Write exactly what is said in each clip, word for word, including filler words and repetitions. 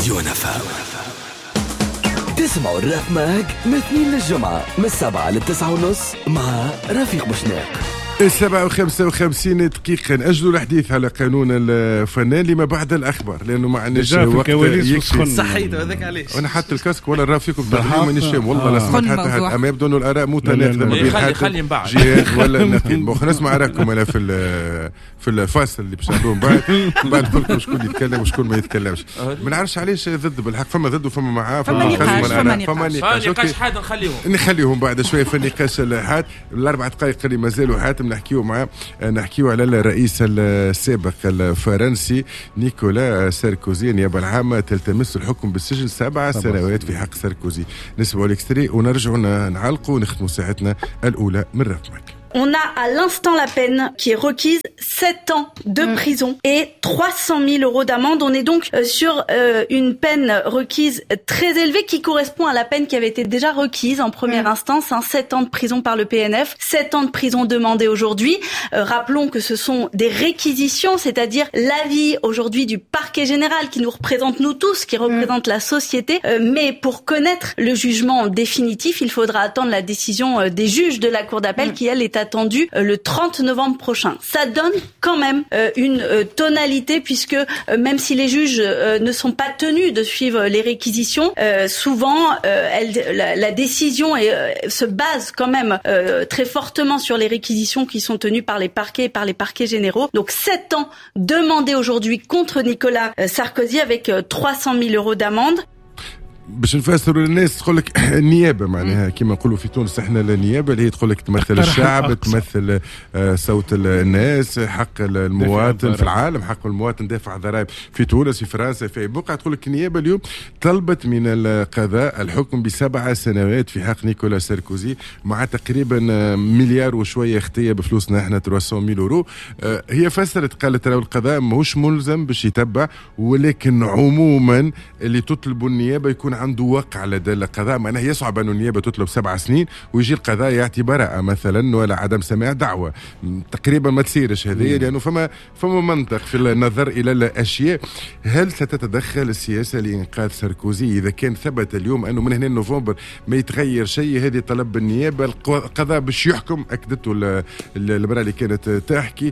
راديو نفهم. تسمعوا الراب ماج من اثنين للجمعة من السبعة للتسعة ونص مع رفيق بوشناق. السبعة وخمسة وخمسين دقيقة نأجلوا الحديث على قانون الفنان لما بعد الأخبار لأنه ما عندناش وقت يكفي. صحيت هذاك علاش أنا حتى الكاسك ولا رافيكم بالحق مانيش فاهم والله. لا سمعت حتى حد أما يبدو أنه الآراء متناقضة ما بين حتى جهاد ولا النقيب. خلاص نسمع آراءكم أنا في في الفاصل اللي باش نعملوه بعد بعد نقولكم شكون يتكلم وشكون ما يتكلمش. ما نعرفش علاش ضد بالحق. فما ضد وفما معاه فما نقاش فما نقاش نقاش حاد نخليهم نخليهم بعد شوية في النقاش الحاد. الأربع دقائق اللي مازالوا حاتم نحكيو معاه نحكيو على الرئيس السابق الفرنسي نيكولا ساركوزي. النيابة العامة تلتمس الحكم بالسجن سبع سنوات في حق ساركوزي. نسمعوا الاكستري ونرجعوا نعلقوا ونختموا ساعتنا الأولى من رفمك. On a à l'instant la peine qui est requise sept ans de mmh. prison et trois cent mille euros d'amende. On est donc sur euh, une peine requise très élevée qui correspond à la peine qui avait été déjà requise en première mmh. instance, hein, sept ans de prison par le P N F, sept ans de prison demandés aujourd'hui. Euh, rappelons que ce sont des réquisitions, c'est-à-dire l'avis aujourd'hui du parquet général qui nous représente nous tous, qui représente mmh. la société. Euh, mais pour connaître le jugement définitif, il faudra attendre la décision euh, des juges de la Cour d'appel mmh. qui, elle, est attendu le trente novembre prochain. Ça donne quand même euh, une euh, tonalité puisque euh, même si les juges euh, ne sont pas tenus de suivre les réquisitions, euh, souvent euh, elle, la, la décision est, euh, se base quand même euh, très fortement sur les réquisitions qui sont tenues par les parquets et par les parquets généraux. Donc sept ans demandés aujourd'hui contre Nicolas euh, Sarkozy avec euh, trois cent mille euros d'amende. باش نفسروا للناس تقول لك النيابه معناها كما نقولوا في تونس احنا النيابه اللي هي تقول لك تمثل الشعب تمثل صوت الناس حق المواطن في العالم حق المواطن دافع ضرائب في تونس في فرنسا في بقعه. تقول لك النيابه اليوم طلبت من القضاء الحكم بسبع سنوات في حق نيكولا ساركوزي مع تقريبا مليار وشويه اختيه بفلوسنا احنا ثلاثمية مليون يورو. هي فسرت قالت لو القضاء ماهوش ملزم باش يتبع ولكن عموما اللي تطلبوا النيابه يكون عنده وقع لدى القضاء. معناه يصعب أن النيابة تطلب سبع سنين ويجي القضاء يعطي براءة مثلا ولا عدم سماع دعوة. تقريبا ما تصيرش هذه لأنه فما فما منطق في النظر إلى الأشياء. هل ستتدخل السياسة لإنقاذ ساركوزي إذا كان ثبت اليوم أنه من هنا نوفمبر ما يتغير شيء؟ هذه طلب النيابة. القضاء باش يحكم أكدته المرأة اللي كانت تحكي.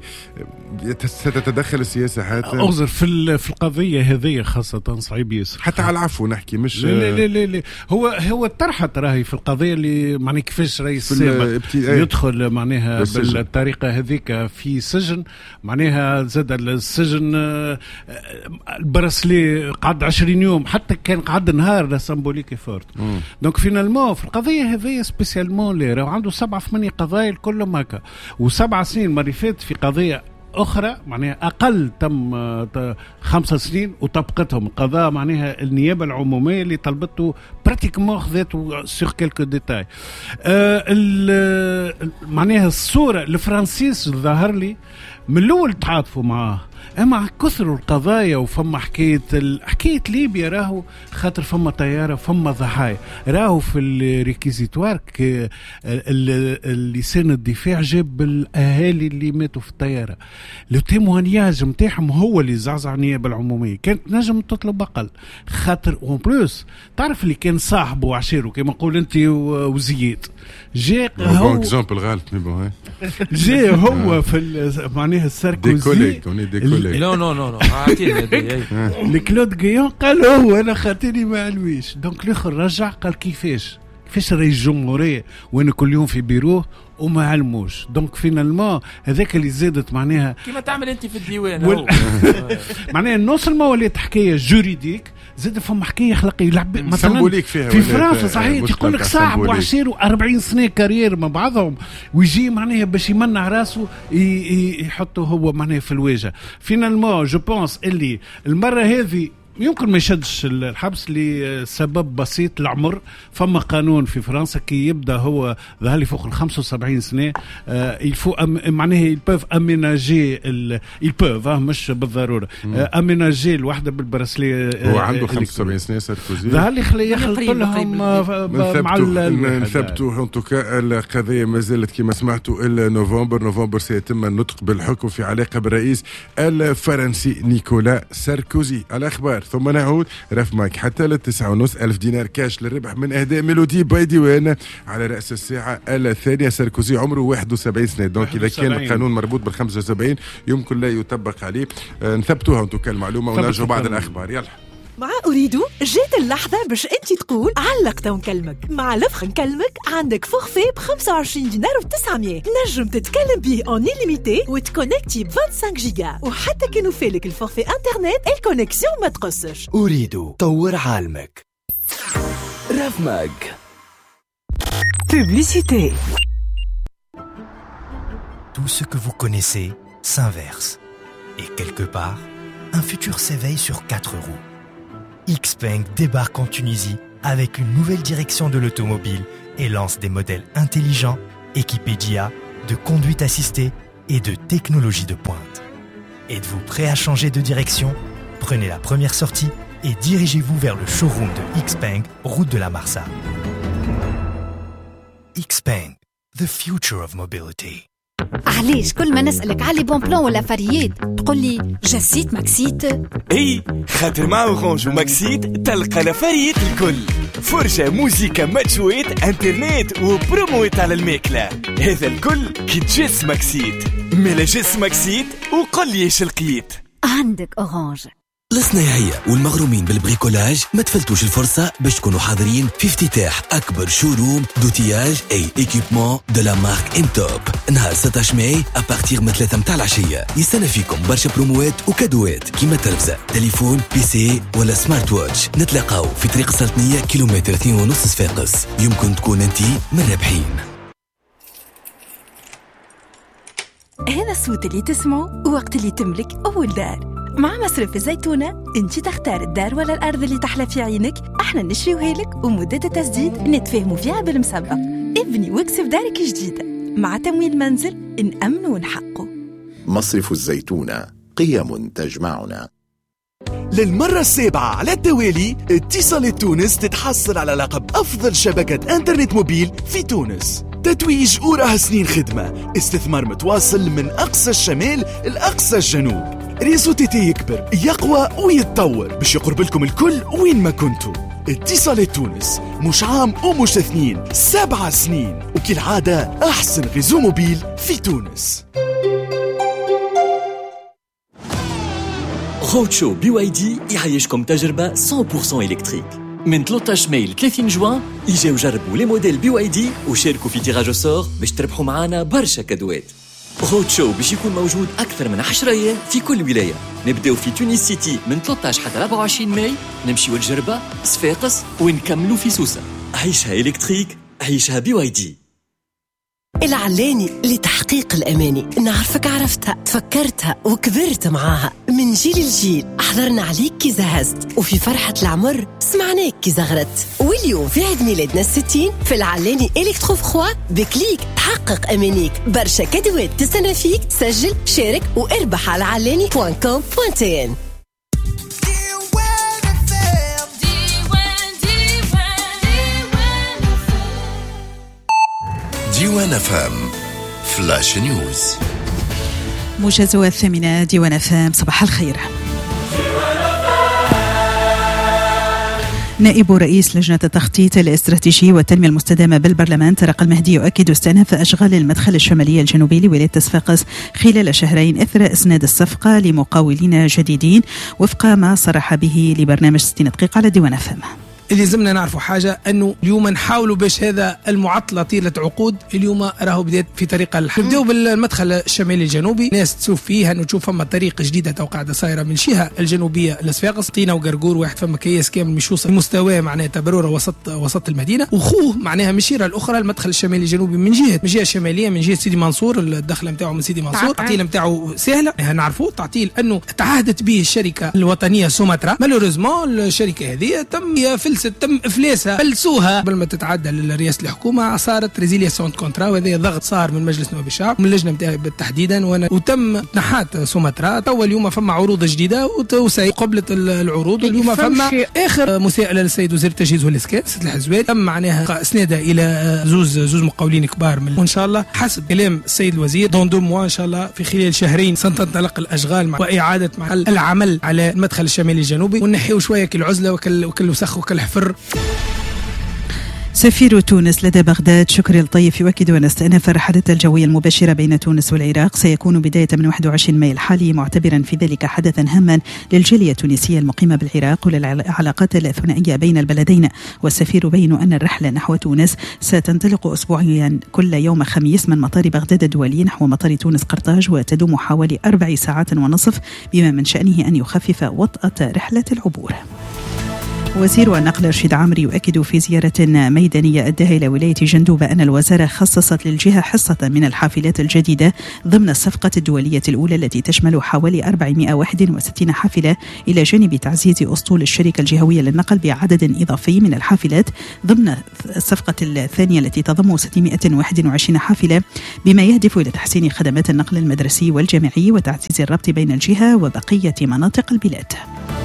ستتدخل السياسة حتى أغزر في في القضية هذه خاصة صعيب ياسر حتى على العفو نحكي مش لا لا لا لا. هو هو طرحت راهي في القضيه اللي معناها كيفاش رئيس السابق يدخل معناها بالطريقه هذيك في سجن. معناها زاد السجن البرسلي قعد عشرين يوم حتى كان قعد نهار سامبوليكي فورت. دونك فينالمون في القضيه هذه سبيسيالمون اللي راه عنده سبعة ثمانية قضايا كلهم هكا وسبع سنين مرة فاتت في قضيه أخرى معناها أقل تم خمس سنين وطبقتهم القضاء. معناها النيابة العمومية اللي طلبته براتيكمون خذته سيغ كيلكو ديتاي. آه معناها الصورة الفرنسيس ظهر لي من الأول تعاطفوا معاه اما كثروا القضايا وفما حكايه حكايه ليبيا راهو خاطر فما طياره فما ضحايا راهو في الريكيزيتوار اللسان الدفاع جاب الاهالي اللي ماتوا في الطياره. لو تيموانياج نتاعهم هو اللي زعزع النيابه العموميه. كانت نجم تطلب اقل خاطر اون بلوس تعرف اللي كان صاحبه وعشيره كما نقول انت وزياد جاء هو اكزامبل غلط مي بون جاء هو في معناها الساركوزي لا لا لا عطيني لكلود غيون قال هو انا خاطيني ما علويش. دونك الاخر رجع قال كيفاش كيفاش رئيس الجمهوريه وانا كل يوم في بيروه وما علموش. دونك فينالمون هذاك اللي زادت معناها كيما تعمل انت في الديوان وال... معناها نوصل ما ولات حكايه جوريديك زاد فما حكايه خلقيه يلعب مثلا في فرنسا صحيح يقول لك صاحب وعشير وأربعين سنه كارير مع بعضهم ويجي معناها باش يمنع راسه يحطه هو معناها في الواجهه. فينالمون جو بونس اللي المره هذه يمكن ما يشدش الحبس لسبب بسيط العمر. فما قانون في فرنسا كي يبدا هو ظهر لي فوق ال خمسة وسبعين سنه يلفو أم معناها يلبوف اميناجي يلبوف مش بالضروره اميناجي الوحده بالبرسلي. هو عنده خمسة وسبعين سنه ساركوزي ظهر لي خلي يخلط لهم مع نثبتوا. ان توكا القضيه ما زالت كما سمعتوا الا نوفمبر. نوفمبر سيتم النطق بالحكم في علاقه بالرئيس الفرنسي نيكولا ساركوزي. الاخبار ثم نعود رفمك حتى للتسعة ونص. ألف دينار كاش للربح من أهداء ميلودي باي ديوان. على رأس الساعة الثانية ساركوزي عمره واحد وسبعين سنة، دونك إذا كان القانون مربوط بال خمسة وسبعين يمكن لا يطبق عليه. آه نثبتوها انتو المعلومة ونرجعوا بعد الأخبار. يلا مع أريد جات اللحظة باش أنت تقول علقت ونكلمك. مع لفخ نكلمك عندك فورفي ب خمسة وعشرين دينار وتسعمية نجم تتكلم به اون إليميتي وتكونكتي ب خمسة وعشرين جيجا، وحتى كانوا فالك الفورفي انترنت الكونيكسيون ما تقصش. أريد طور عالمك. راف ماج Publicité. Tout ce que vous connaissez s'inverse. Et quelque part, un futur s'éveille sur quatre roues. Xpeng débarque en Tunisie avec une nouvelle direction de l'automobile et lance des modèles intelligents, équipés d'I A, de conduite assistée et de technologie de pointe. Êtes-vous prêt à changer de direction? Prenez la première sortie et dirigez-vous vers le showroom de Xpeng, route de la Marsa. Xpeng, the future of mobility. علاش كل ما نسألك علي بون بلان ولا فريات تقول لي جسيت ماكسيت؟ اي خاطر مع اورانج وماكسيت تلقى لفريات الكل، فرجة موسيقى ماتشويت انترنت وبرومويت على الماكلة. هذا الكل كي تجس ماكسيت. ملا جس ماكسيت وقل لي ايش لقيت. عندك اورانج. الصناعية والمغرومين بالبريكولاج ما تفلتوش الفرصة باش تكونوا حاضرين في افتتاح أكبر شوروم دوتياج أي إيكيبمون دو لا مارك ام توب نهار ستة عشر ماي أبارتيغ من ثلاثة متاع العشية. يستنى فيكم برشا بروموات وكادوات كيما تلفزة، تليفون، بي سي ولا سمارت واتش. نتلاقاو في طريق السلطنية كيلومتر اثنين ونص صفاقس. يمكن تكون انتي من رابحين. هذا الصوت اللي تسمعه وقت اللي تملك أول دار. مع مصرف الزيتونة انت تختار الدار ولا الأرض اللي تحلى في عينك، احنا نشريوها لك ومدة التسديد نتفاهموا فيها بالمسابقة. ابني واكسب دارك جديدة مع تمويل منزل نأمن ونحقه. مصرف الزيتونة، قيم تجمعنا. للمرة السابعة على التوالي اتصالات تونس تتحصل على لقب أفضل شبكة انترنت موبيل في تونس. تتويج وراها سنين خدمة، استثمار متواصل من أقصى الشمال لأقصى الجنوب. ريزو تيتي يكبر يقوى ويتطور باش يقرب لكم الكل وين ما كنتوا. اتصالات تونس مش عام ومش اثنين، سبعة سنين، وكالعادة أحسن ريزو موبيل في تونس. رود شو بي واي دي يعيشكم تجربة مية بالمية إلكتريك. من ثلاثة عشر ماي ل ثلاثين جوان يجيو جربوا لي موديل بي واي دي وشاركوا في تيراج سور باش تربحوا معانا برشا كادوات. رود شو باش يكون موجود أكثر من عشرة أيام في كل ولاية. نبداو في تونس سيتي من ثلاثة عشر حتى أربعة وعشرين ماي، نمشيو لجربة، صفاقس، ونكملوا في سوسة. عيشها إلكتريك، عيشها بي واي دي. العلاني لتحقيق الأماني. نعرفك عرفتها، تفكرتها وكبرت معاها من جيل لجيل. حضرنا عليك كي زهزت، وفي فرحة العمر سمعناك كي زغرت. واليوم في عيد ميلادنا الستين في العلاني إلكترو فخوا بكليك تحقق أمانيك. برشا كادوات تستنى فيك. سجل، شارك واربح على علاني دوت كوم دوت تي ان. ديوان فام فلاش نيوز. موجز الثامنة ديوان فام. صباح الخير. نائب رئيس لجنة التخطيط الاستراتيجي والتنمية المستدامة بالبرلمان طارق المهدي يؤكد استئناف أشغال المدخل الشمالي الجنوبي لولاية صفاقس خلال شهرين إثر إسناد الصفقة لمقاولين جديدين وفق ما صرح به لبرنامج ستين دقيقة على ديوان فام. اللي زمنا نعرفوا حاجة أنه اليوم نحاولوا باش هذا المعطلة طيلة عقود اليوم راهو بدأت في طريق الحل. نبداو بالمدخل الشمالي الجنوبي. ناس تشوف فيها نشوف فما طريقة جديدة تو قاعدة صايرة من الجهة الجنوبية لصفاقس، طينة وقرقور واحد فما كياس كامل مش يوصل مستواه معناها تبرورة وسط وسط المدينة، وخوه معناها من الشيرة الأخرى المدخل الشمالي الجنوبي من جهة من الجهة الشمالية من جهة سيدي منصور. الدخلة نتاعو من سيدي منصور، التعطيل نتاعو سهلة نعرفوه. تعطيل أنه تعهدت به الشركة الوطنية سوماترا. مالوريزمون الشركة هذه تم في فلست تم افلاسها فلسوها قبل ما تتعدى لرئاسه الحكومه. صارت ريزيلياسيون كونترا وهذا ضغط صار من مجلس نواب الشعب من اللجنه نتاعي بالتحديدا وتم نحات سومترا. تو اليوم فما عروض جديده وقبلت العروض. اليوم فما اخر مساءله للسيد وزير التجهيز والاسكان سيد الحزوات تم معناها اسنادها الى زوز زوز مقاولين كبار من وان شاء الله حسب كلام السيد الوزير دون دو موا ان شاء الله في خلال شهرين سنتنطلق الاشغال مع واعاده مع العمل على المدخل الشمالي الجنوبي ونحيو شويه كالعزله وكل وكل وسخ وكل حفر. سفير تونس لدى بغداد شكري الطيف يؤكد أن استئناف الرحلات الجوية المباشرة بين تونس والعراق سيكون بداية من واحد وعشرين مايو الحالي، معتبرا في ذلك حدثا هاما للجالية التونسية المقيمة بالعراق وللعلاقات الثنائية بين البلدين. والسفير بين أن الرحلة نحو تونس ستنطلق أسبوعيا كل يوم خميس من مطار بغداد الدولي نحو مطار تونس قرطاج وتدوم حوالي أربع ساعات ونصف، بما من شأنه أن يخفف وطأة رحلة العبور. وزير النقل رشيد عامري يؤكد في زيارة ميدانية أداها إلى ولاية جندوبة أن الوزارة خصصت للجهة حصة من الحافلات الجديدة ضمن الصفقة الدولية الأولى التي تشمل حوالي أربعمائة وواحد وستين حافلة، إلى جانب تعزيز أسطول الشركة الجهوية للنقل بعدد إضافي من الحافلات ضمن الصفقة الثانية التي تضم ستمائة وواحد وعشرين حافلة، بما يهدف إلى تحسين خدمات النقل المدرسي والجامعي وتعزيز الربط بين الجهة وبقية مناطق البلاد.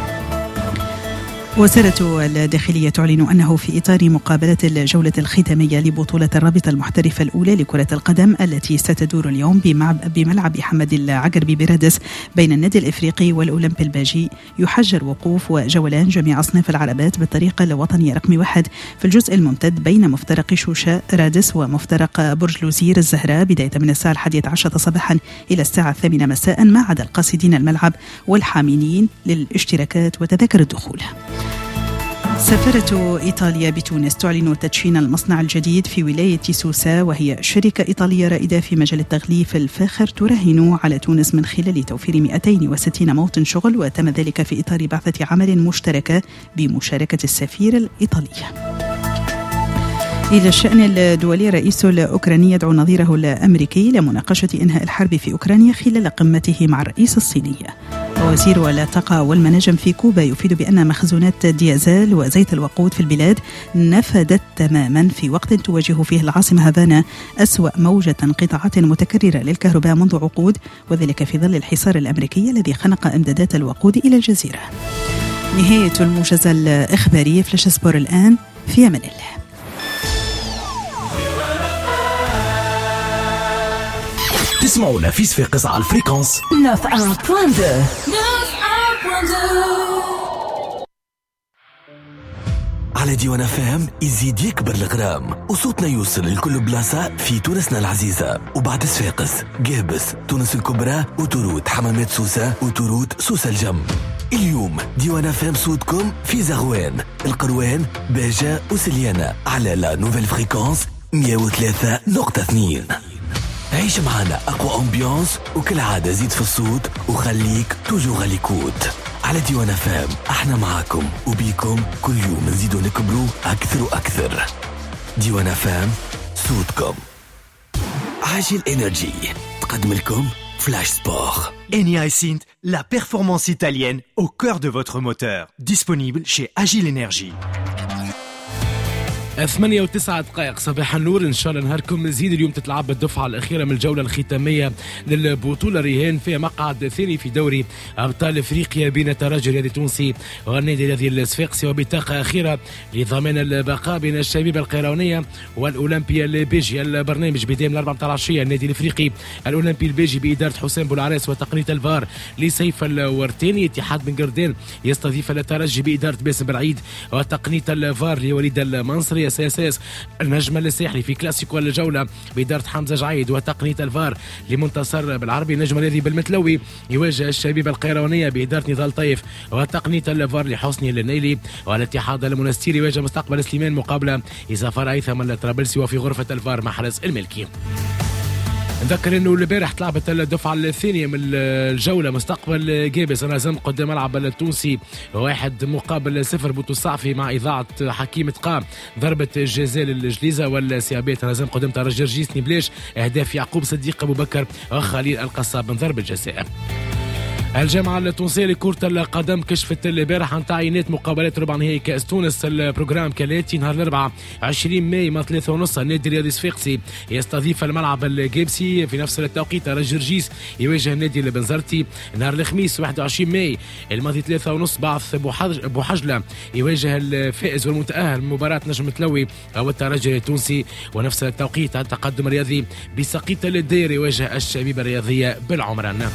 وزارة الداخلية تعلن أنه في إطار مقابلة الجولة الختامية لبطولة الرابطة المحترفة الأولى لكرة القدم التي ستدور اليوم بملعب حمد العقربي برادس بين النادي الإفريقي والأولمبي الباجي، يحجر وقوف وجولان جميع أصناف العربات بالطريقة الوطنية رقم واحد في الجزء الممتد بين مفترق شوشة رادس ومفترق برج لوزير الزهراء بداية من الساعة الحادية عشرة صباحا إلى الساعة الثامنة مساء، ما عدا القاصدين الملعب والحاملين للاشتراكات وتذاكر الدخول. سفارة إيطاليا بتونس تعلن تدشين المصنع الجديد في ولاية سوسة، وهي شركة إيطالية رائدة في مجال التغليف الفاخر تراهن على تونس من خلال توفير مئتين وستين موطن شغل، وتم ذلك في إطار بعثة عمل مشتركة بمشاركة السفير الإيطالي. إلى الشأن الدولي، رئيس الأوكراني يدعو نظيره الأمريكي لمناقشة إنهاء الحرب في أوكرانيا خلال قمته مع الرئيس الصيني. وزير الطاقة والمناجم في كوبا يفيد بأن مخزونات ديازل وزيت الوقود في البلاد نفدت تماما في وقت تواجه فيه العاصمة هافانا أسوأ موجة انقطاعات متكررة للكهرباء منذ عقود، وذلك في ظل الحصار الأمريكي الذي خنق إمدادات الوقود إلى الجزيرة. نهاية الموجز الإخباري. فلاش سبور الآن، في أمان الله. تسمعونا في صفاقس على الفريكونس تسعة فاصلة اثنين. على ديوان فام يزيد يكبر الغرام وصوتنا يوصل لكل بلاصة في تونسنا العزيزة، وبعد صفاقس قابس تونس الكبرى وتروت حمامات سوسة وتروت سوسة الجم. اليوم ديوان فام صوتكم في زغوان القروان باجة وسليانة على لا نوفيل فريكونس مئة وثلاثة نقطة اثنين. عيش معنا أقوى أمبيانس وكل عادة زيد في الصوت وخليك توجو غاليكوت. على ديوان فام احنا معاكم وبيكم كل يوم نزيدو نكبروا أكثر وأكثر. ديوان فام صوتكم. عاجل إنرجي تقدم لكم فلاش سبور. Eni iSynth, la performance italienne au cœur de votre moteur. Disponible chez Agile Energy. ثمانية وتسعة دقائق صباح النور، ان شاء الله نهاركم مزيد. اليوم تتلعب بالدفعه الاخيره من الجوله الختاميه للبطوله رهان فيها مقعد ثاني في دوري ابطال افريقيا بين الترجي الرياضي التونسي والنادي الرياضي الصفاقسي، وبطاقه اخيره لضمان البقاء بين الشبيبه القيروانيه والاولمبيا البيجي. البرنامج بدايه من الأربعة متاع العشيه، النادي الافريقي الاولمبي البيجي باداره حسام بولعراس وتقنيه الفار لسيف الورتاني. اتحاد بن قردان يستضيف الترجي باداره باسم بالعيد وتقنيه الفار لوليد المنصري. اساس النجم الساحلي في كلاسيكو الجوله باداره حمزه جعيد وتقنيه الفار لمنتصر بالعربي. النجم الذي بالمتلوي يواجه الشبيبه القيروانيه باداره نضال طيف وتقنيه الفار لحسني النيلي. والاتحاد المنستيري يواجه مستقبل سليمان مقابله إظافار هيثم الطرابلسي وفي غرفه الفار مع حرس الملكي. نذكر انه البارح تلعبت الدفعه الثانيه من الجوله، مستقبل جابس نازم قدام ملعب التونسي واحد مقابل صفر. بوتو الصعفي مع اذاعه حكيم تقام ضربه جزاء للجليزه، والسيابات نازم قدام ترجي رجيس نبلاش اهداف يعقوب صديق ابو بكر وخليل القصاب من ضربه جزاء. الجامعة التونسية لكرة القدم كشفت البارح عن تعيينات مقابلات ربع نهائي كأس تونس. البروجرام كالاتي: نهار الأربعاء عشرين ماي ما ثلاثة ونص النادي الرياضي الصفاقسي يستضيف الملعب الجيبسي. في نفس التوقيت رجرجيس يواجه النادي البنزرتي. نهار الخميس واحد وعشرين ماي الماضي ثلاثة ونص بعث بوحجلة يواجه الفائز والمتأهل مباراة نجم تلوي أو الترجي التونسي. ونفس التوقيت التقدم الرياضي بسقيط الدير يواجه الشبيبة الرياضية بالعمران.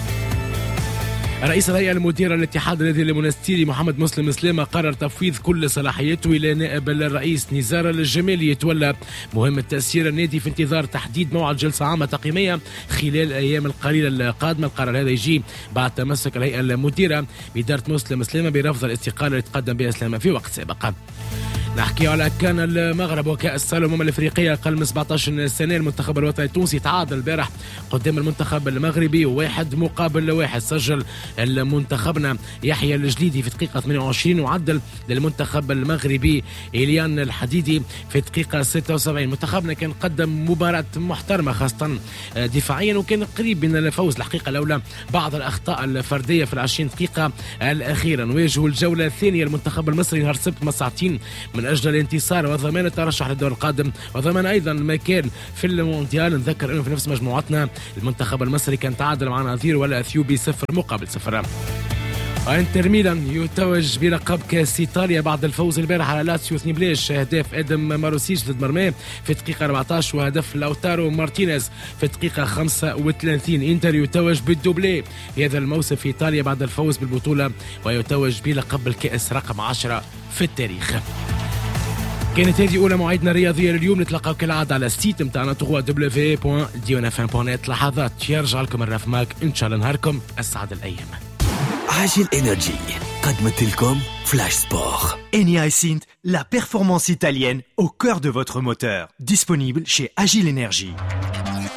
رئيس الهيئة المديرة للاتحاد الرياضي المنستيري محمد مسلم سلامة قرر تفويض كل صلاحياته إلى نائب الرئيس نزار الجمالي يتولى مهمة تأسير النادي في انتظار تحديد موعد جلسة عامة تقييمية خلال الأيام القليلة القادمة. القرار هذا يجي بعد تمسك الهيئة المديرة بإدارة مسلم سلامة برفض الاستقالة اللي تقدم بها سلامة في وقت سابق. نحكي على كان المغرب وكأس الأمم الأفريقية قبل من سبعطاش سنة. المنتخب الوطني التونسي تعادل البارح قدام المنتخب المغربي واحد مقابل واحد. سجل المنتخبنا يحيى الجليدي في دقيقة ثمانية وعشرين وعدل للمنتخب المغربي إليان الحديدي في دقيقة ستة وسبعين. منتخبنا كان قدم مباراة محترمة خاصة دفاعيا وكان قريب من الفوز الحقيقة لولا بعض الأخطاء الفردية في العشرين دقيقة الأخيرة. نواجه الجولة الثانية المنتخب المصري نهار السبت مساعتين من أجل الانتصار وضمان الترشح للدور القادم وضمان أيضا المكان في المونديال. نذكر أنه في نفس مجموعتنا المنتخب المصري كان تعادل مع نظير والأثيوبي صفر مقابل صفر. انتر ميلان يتوج بلقب كاس ايطاليا بعد الفوز البارح على لاتسيو اثنين بلاش. اهداف ادم ماروسيتش ضد مرماه في دقيقه أربعطاش وهدف لاوتارو مارتينيز في دقيقه خمسة وثلاثين. انتر يتوج بالدوبلي في هذا الموسم في ايطاليا بعد الفوز بالبطوله ويتوج بلقب الكاس رقم عشرة في التاريخ. كانت هذه اولى مواعيدنا الرياضيه لليوم. نتلاقاو كالعاده على السيت نتاعنا دبليو دبليو دبليو بوان ديون اف ام بوان نت. لحظات يرجع لكم الرفماك ان شاء الله. نهاركم اسعد الايام. عاجل انرجي قدمت لكم فلاش سبور. Eni iSynth, la performance italienne au cœur de votre moteur. Disponible chez Agile Energy.